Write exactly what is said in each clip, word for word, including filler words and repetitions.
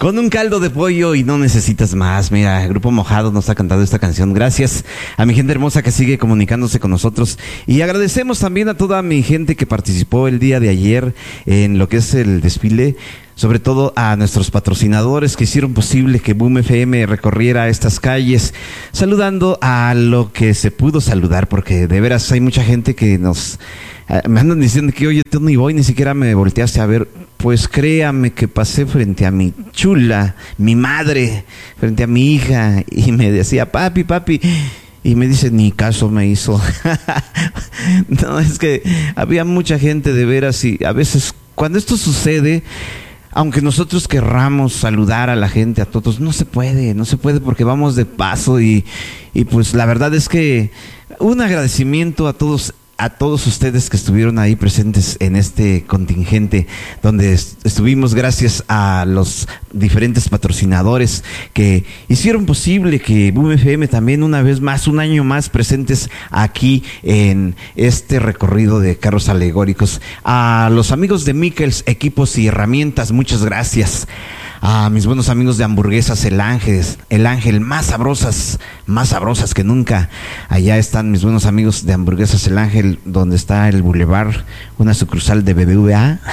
Con un caldo de pollo y no necesitas más. Mira, el Grupo Mojado nos ha cantado esta canción. Gracias a mi gente hermosa que sigue comunicándose con nosotros. Y agradecemos también a toda mi gente que participó el día de ayer en lo que es el desfile. Sobre todo a nuestros patrocinadores que hicieron posible que Boom F M recorriera estas calles, saludando a lo que se pudo saludar, porque de veras hay mucha gente que nos eh, me andan diciendo que oye, tú ni voy, ni siquiera me volteaste a ver. Pues créame que pasé frente a mi chula, mi madre, frente a mi hija, y me decía, papi, papi, y me dice, ni caso me hizo. No, es que había mucha gente de veras, y a veces cuando esto sucede, aunque nosotros querramos saludar a la gente, a todos, no se puede, no se puede porque vamos de paso y, y pues la verdad es que un agradecimiento a todos, a todos ustedes que estuvieron ahí presentes en este contingente donde est- estuvimos gracias a los diferentes patrocinadores que hicieron posible que Boom F M también una vez más, un año más presentes aquí en este recorrido de carros alegóricos. A los amigos de Mikkels Equipos y Herramientas, muchas gracias. A mis buenos amigos de Hamburguesas El Ángel, El Ángel, más sabrosas, más sabrosas que nunca. Allá están mis buenos amigos de Hamburguesas El Ángel, donde está el Boulevard, una sucursal de B B V A.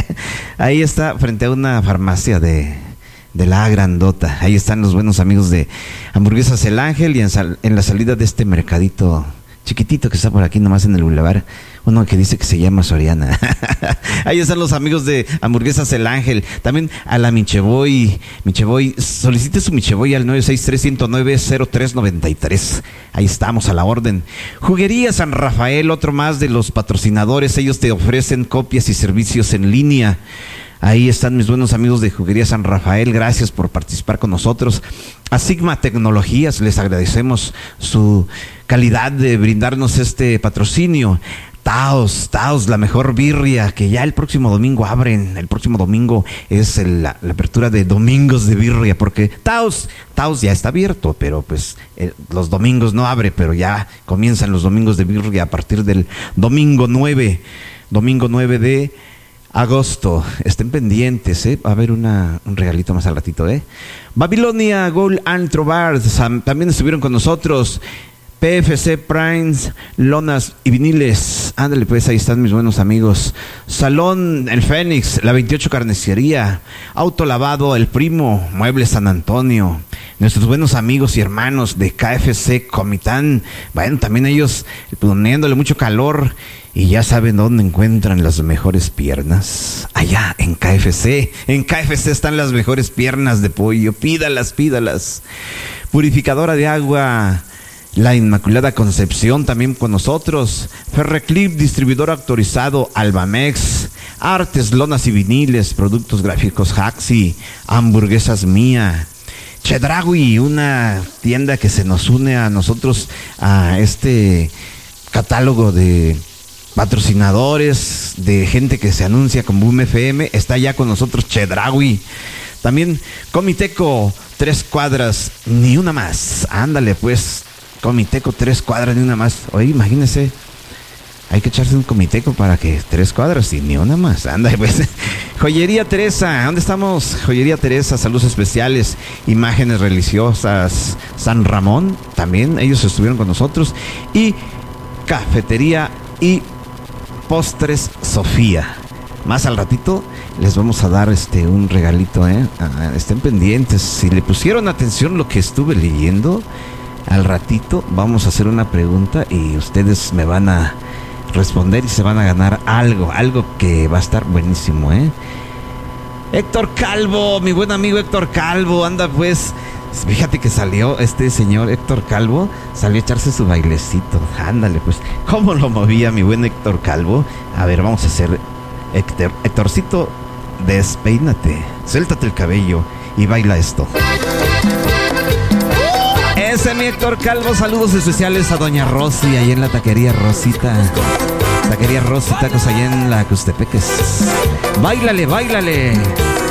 Ahí está, frente a una farmacia de, de la grandota. Ahí están los buenos amigos de Hamburguesas El Ángel y en, sal, en la salida de este mercadito chiquitito que está por aquí nomás en el Boulevard, uno que dice que se llama Soriana. Ahí están los amigos de Hamburguesas El Ángel. También a la Micheboy. Micheboy, solicite su Micheboy al nueve seis tres, uno cero nueve, cero tres nueve tres. Ahí estamos a la orden. Juguería San Rafael, otro más de los patrocinadores. Ellos te ofrecen copias y servicios en línea. Ahí están mis buenos amigos de Juguería San Rafael, gracias por participar con nosotros. A Sigma Tecnologías les agradecemos su calidad de brindarnos este patrocinio. Taos, Taos, la mejor birria, que ya el próximo domingo abren. El próximo domingo es el, la, la apertura de Domingos de Birria, porque Taos, Taos ya está abierto, pero pues eh, los domingos no abre, pero ya comienzan los Domingos de Birria a partir del domingo nueve, domingo nueve de agosto. Estén pendientes, ¿eh? Va a haber una, un regalito más al ratito, ¿eh? Babilonia Gold Antro Bar también estuvieron con nosotros. P F C Primes, lonas y viniles. Ándale pues, ahí están mis buenos amigos. Salón El Fénix, la veintiocho Carnicería, Autolavado El Primo, Muebles San Antonio. Nuestros buenos amigos y hermanos de K F C Comitán. Bueno, también ellos poniéndole mucho calor. Y ya saben dónde encuentran las mejores piernas. Allá en K F C. En K F C están las mejores piernas de pollo. Pídalas, pídalas. Purificadora de agua La Inmaculada Concepción también con nosotros. Ferreclip, distribuidor autorizado Albamex. Artes, lonas y viniles, productos gráficos Haxi, Hamburguesas Mía. Chedraui, una tienda que se nos une a nosotros a este catálogo de patrocinadores, de gente que se anuncia con Boom F M. Está ya con nosotros Chedraui. También Comiteco, tres cuadras, ni una más. Ándale pues, Comiteco, tres cuadras, ni una más. Oye, imagínese, hay que echarse un Comiteco para que tres cuadras y ni una más. Ándale pues. Joyería Teresa, ¿dónde estamos? Joyería Teresa, saludos especiales, imágenes religiosas, San Ramón, también ellos estuvieron con nosotros. Y Cafetería y Postres Sofía. Más al ratito les vamos a dar este un regalito, ¿eh? Ah, estén pendientes. Si le pusieron atención lo que estuve leyendo, al ratito vamos a hacer una pregunta y ustedes me van a responder y se van a ganar algo, algo que va a estar buenísimo, ¿eh? Héctor Calvo, mi buen amigo Héctor Calvo, anda pues. Fíjate que salió este señor Héctor Calvo, salió a echarse su bailecito. Ándale pues, ¿cómo lo movía mi buen Héctor Calvo? A ver, vamos a hacer Héctor, Héctorcito, despeínate, suéltate el cabello y baila esto. Ese mi Héctor Calvo, saludos especiales a doña Rosy, ahí en la taquería Rosita. Taquería Rosita, tacos allá en la Custepeques. Báilale, báilale.